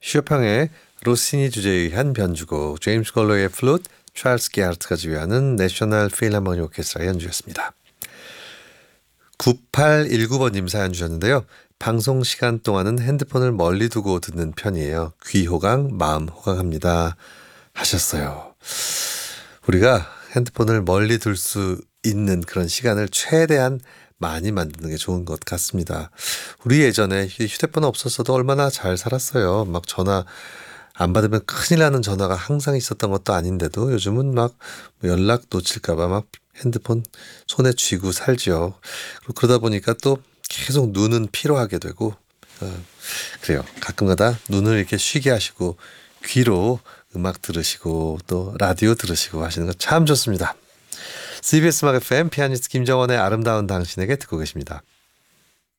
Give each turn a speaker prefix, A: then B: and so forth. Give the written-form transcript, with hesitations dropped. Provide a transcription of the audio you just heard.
A: 쇼팽의 로시니 주제에 의한 변주곡, 제임스 걸로의 플루트, 찰스 게하르트가 지휘하는 내셔널 필하모니 오케스트라 연주였습니다. 9819번님 사연 주셨는데요. 방송 시간 동안은 핸드폰을 멀리 두고 듣는 편이에요. 귀 호강, 마음 호강합니다 하셨어요. 우리가 핸드폰을 멀리 둘 수 있는 그런 시간을 최대한 많이 만드는 게 좋은 것 같습니다. 우리 예전에 휴대폰 없었어도 얼마나 잘 살았어요. 막 전화 안 받으면 큰일 나는 전화가 항상 있었던 것도 아닌데도 요즘은 막 연락 놓칠까봐 막 핸드폰 손에 쥐고 살지요. 그러다 보니까 또 계속 눈은 피로하게 되고 그래요. 가끔가다 눈을 이렇게 쉬게 하시고 귀로 음악 들으시고 또 라디오 들으시고 하시는 거 참 좋습니다. CBS 음악 FM 피아니스트 김정원의 아름다운 당신에게 듣고 계십니다.